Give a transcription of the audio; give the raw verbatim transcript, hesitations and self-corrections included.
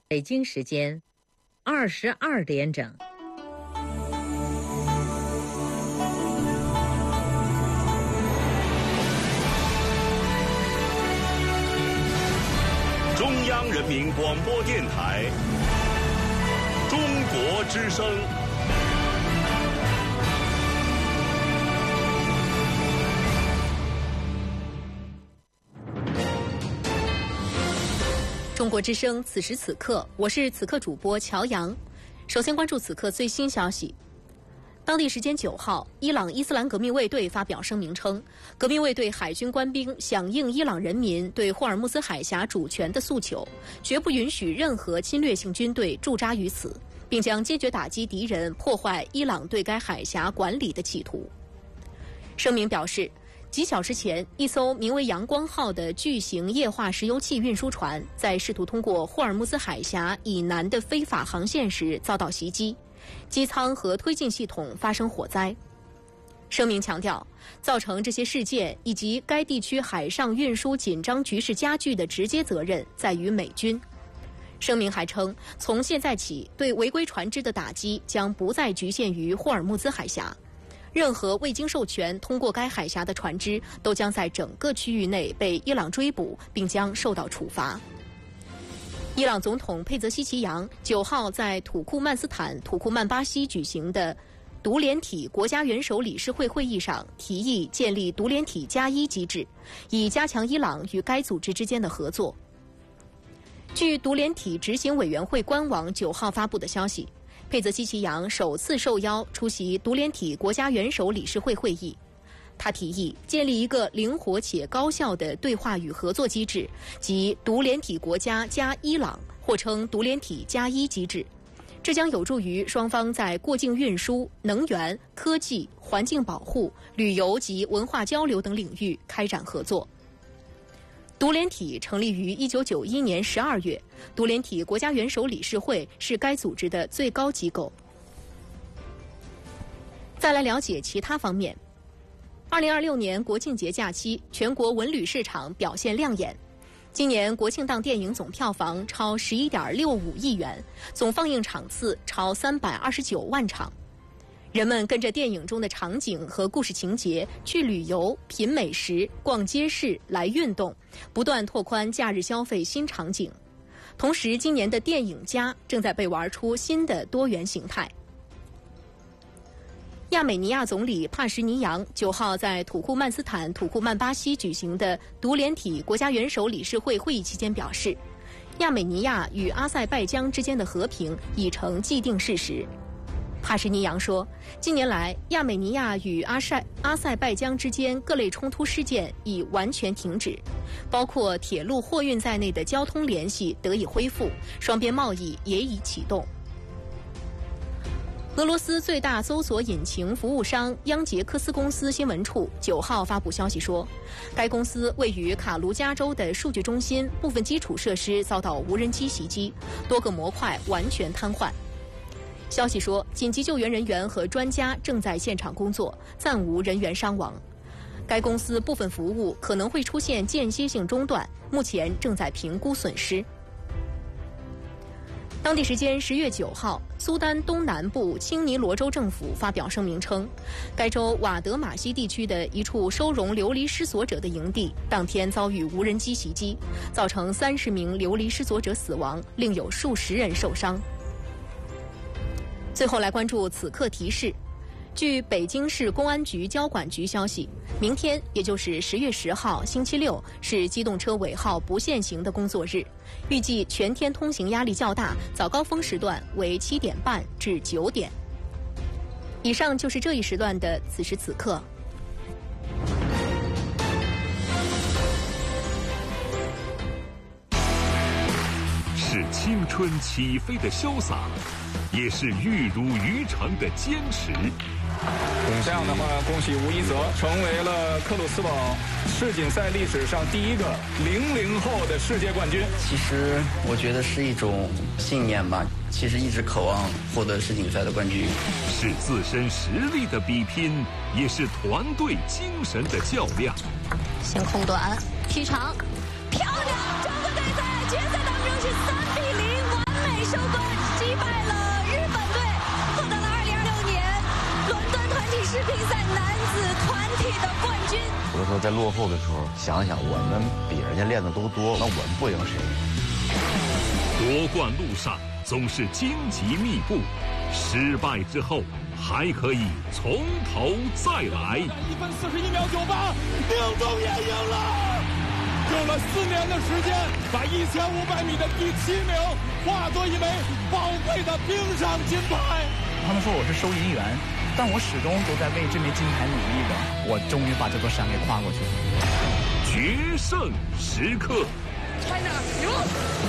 北京时间二十二点整。 中央人民广播电台中国之声。 中国之声，此时此刻，我是此刻主播乔阳。首先关注此刻最新消息。当地时间九号，伊朗伊斯兰革命卫队发表声明称，革命卫队海军官兵响应伊朗人民对霍尔木兹海峡主权的诉求，绝不允许任何侵略性军队驻扎于此，并将坚决打击敌人破坏伊朗对该海峡管理的企图。声明表示，几小时前，一艘名为“阳光号”的巨型液化石油气运输船在试图通过霍尔木兹海峡以南的非法航线时遭到袭击，机舱和推进系统发生火灾。声明强调，造成这些事件以及该地区海上运输紧张局势加剧的直接责任在于美军。声明还称，从现在起，对违规船只的打击将不再局限于霍尔木兹海峡。任何未经授权通过该海峡的船只都将在整个区域内被伊朗追捕，并将受到处罚。伊朗总统佩泽希奇扬九号在土库曼斯坦土库曼巴西举行的独联体国家元首理事会会议上提议建立独联体加一机制，以加强伊朗与该组织之间的合作。据独联体执行委员会官网九号发布的消息，佩泽希奇扬首次受邀出席独联体国家元首理事会会议。他提议建立一个灵活且高效的对话与合作机制，即独联体国家加伊朗，或称独联体加一机制。这将有助于双方在过境运输、能源、科技、环境保护、旅游及文化交流等领域开展合作。独联体成立于一九九一年十二月，独联体国家元首理事会是该组织的最高机构。再来了解其他方面。二零二六年国庆节假期，全国文旅市场表现亮眼。今年国庆档电影总票房超十一点六五亿元，总放映场次超三百二十九万场。人们跟着电影中的场景和故事情节去旅游、品美食、逛街市、来运动，不断拓宽假日消费新场景。同时，今年的电影家正在被玩出新的多元形态。亚美尼亚总理帕什尼扬九号在土库曼斯坦土库曼巴西举行的独联体国家元首理事会会议期间表示，亚美尼亚与阿塞拜疆之间的和平已成既定事实。帕什尼扬说，近年来亚美尼亚与阿塞阿塞拜疆之间各类冲突事件已完全停止，包括铁路货运在内的交通联系得以恢复，双边贸易也已启动。俄罗斯最大搜索引擎服务商央捷克斯公司新闻处九号发布消息说，该公司位于卡卢加州的数据中心部分基础设施遭到无人机袭击，多个模块完全瘫痪。消息说，紧急救援人员和专家正在现场工作，暂无人员伤亡。该公司部分服务可能会出现间歇性中断，目前正在评估损失。当地时间十月九号，苏丹东南部青尼罗州政府发表声明称，该州瓦德马西地区的一处收容流离失所者的营地当天遭遇无人机袭击，造成三十名流离失所者死亡，另有数十人受伤。最后来关注此刻提示。据北京市公安局交管局消息，明天也就是十月十号星期六是机动车尾号不限行的工作日，预计全天通行压力较大，早高峰时段为七点半至九点。以上就是这一时段的此时此刻。 是青春起飞的潇洒，也是玉汝于成的坚持。 这样的话，恭喜吴一泽成为了克鲁斯堡世锦赛历史上第一个零零后的世界冠军。 其实我觉得是一种信念吧，其实一直渴望获得世锦赛的冠军。 是自身实力的比拼，也是团队精神的较量。 先空短，踢长，漂亮！中国队在决赛当中是三比零完时候在落后的时候，想想我们比人家练的都多，那我们不赢谁？ 夺冠路上总是荆棘密布，失败之后还可以从头再来。 一分四十一秒九八，宁中也赢了。用了四年的时间，把一千五百米的第七名化作一枚宝贵的冰上金牌。 他们说我是收银员，但我始终都在为这枚金牌努力的。我终于把这座山给跨过去了。 决胜时刻。 China 赢了。